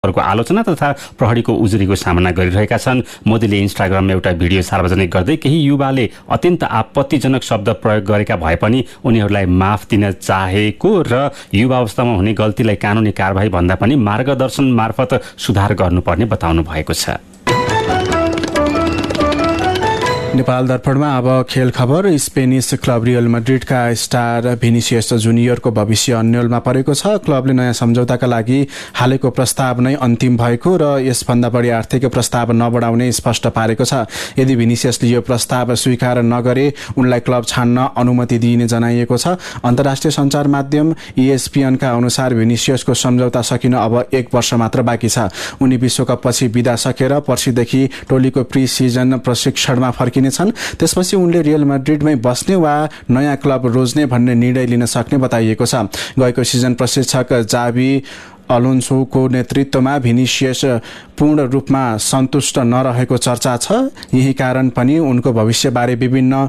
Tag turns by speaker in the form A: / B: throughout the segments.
A: आलोचना तथा प्रहरीको उजुरीको सामना गरिरहेका छन्। मोदीले इन्स्टाग्राममा एउटा भिडियो सार्वजनिक गर्दै केही युवाले अत्यन्त आपत्तिजनक शब्द प्रयोग गरेका भए पनि उनीहरूलाई माफ दिन चाहेको र युवा अवस्थामा हुने गल्तीलाई कानुनी कारबाही भन्दा पनि मार्गदर्शन मार्फत सुधार गर्नुपर्ने बताउनु भएको छ।
B: नेपाल दर्पणमा अब खेल खबर। स्पेनिस क्लब रियल मैड्रिडका स्टार भिनिसियस जुनियरको भविष्य अन्यलमा परेको छ। क्लबले नयाँ सम्झौताका लागि हालेको प्रस्ताव नै अन्तिम भएको र यसभन्दा बढी आर्थिक प्रस्ताव नबढाउने स्पष्ट पारेको छ। यदि भिनिसियसले यो प्रस्ताव स्वीकार नगरे उनलाई क्लब छाड्न अनुमति दिइने जनाइएको छ। अन्तर्राष्ट्रिय सञ्चार माध्यम ESPN का अनुसार भिनिसियसको सम्झौता सकिन अब 1 वर्ष मात्र बाँकी छ। उनी विश्वकपपछि बिदा सकेर पर्सिदेखि टोलीको प्री सिजन प्रशिक्षणमा फर्किने छन्। त्यसपछि उनले रियल मैड्रिडमै बस्ने वा नयाँ क्लब रोज्ने भन्ने निर्णय लिन सक्ने बताइएको छ। गएको सिजन प्रशिक्षक जावी अलोन्सोको नेतृत्वमा भिनिसियस पूर्ण रूपमा सन्तुष्ट नरहेको चर्चा छ। यही कारण पनि उनको भविष्यबारे विभिन्न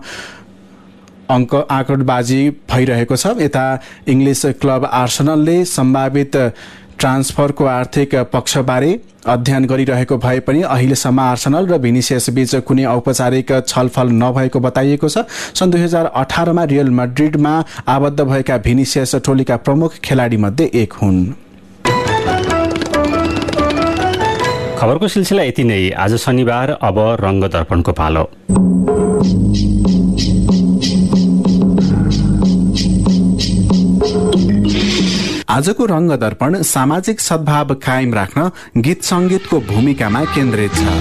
B: आँकडबाजी भइरहेको छ। यता इङ्ग्लिस क्लब आर्सेनलले सम्भावित ट्रान्सफरको आर्थिक पक्षबारे अध्ययन गरिरहेको भए पनि अहिलेसम्म आर्सेनल र भिनिसियस बीच कुनै औपचारिक छलफल नभएको बताइएको छ। सन् 2018 मा रियल मैड्रिडमा आबद्ध भएका भिनिसियस टोलीका प्रमुख खेलाडी मध्ये एक हुन्।
A: खबरको सिलसिला यति नै। आज शनिबार, अब रङ्ग दर्पणको पालो।
B: आजको रङ्ग दर्पण सामाजिक सद्भाव कायम राख्न गीत सङ्गीतको भूमिकामा केन्द्रित छ।